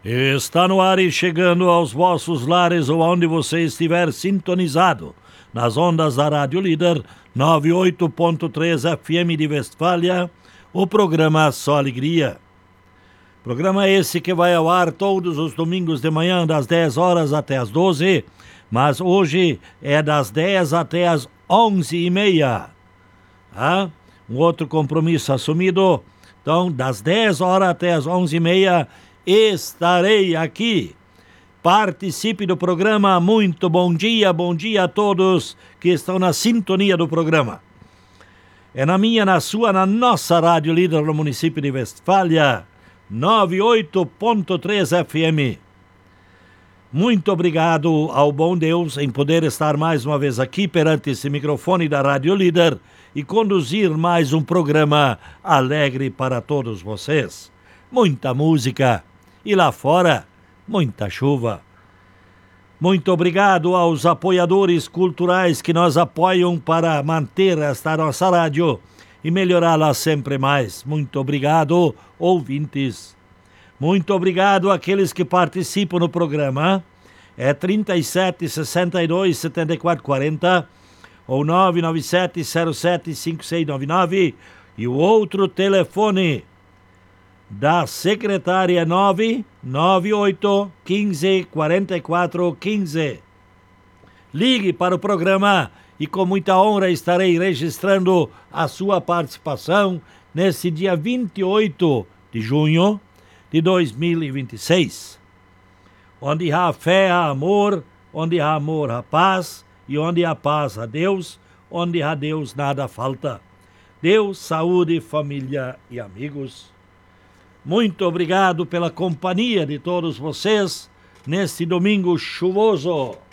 Está no ar e chegando aos vossos lares ou onde você estiver sintonizado, nas ondas da Rádio Líder 98.3 FM de Westfália, o programa Só Alegria. Programa esse que vai ao ar todos os domingos de manhã, das 10 horas até as 12, mas hoje é das 10 até as 11h30. Um outro compromisso assumido, então das 10 horas até as 11h30 estarei aqui. Participe do programa. Muito bom dia a todos que estão na sintonia do programa. É na minha, na sua, na nossa Rádio Líder no município de Westfália, 98.3 FM. Muito obrigado ao bom Deus em poder estar mais uma vez aqui perante esse microfone da Rádio Líder e conduzir mais um programa alegre para todos vocês. Muita música e lá fora, muita chuva. Muito obrigado aos apoiadores culturais que nos apoiam para manter esta nossa rádio e melhorá-la sempre mais. Muito obrigado, ouvintes. Muito obrigado àqueles que participam no programa. É 37 62 74 40 ou 997 07 5699 e o outro telefone da secretária 998 15 44 15. Ligue para o programa e com muita honra estarei registrando a sua participação nesse dia 28 de junho de 2026. Onde há fé, há amor, onde há amor, há paz, e onde há paz, há Deus, onde há Deus, nada falta. Deus, saúde, família e amigos. Muito obrigado pela companhia de todos vocês neste domingo chuvoso.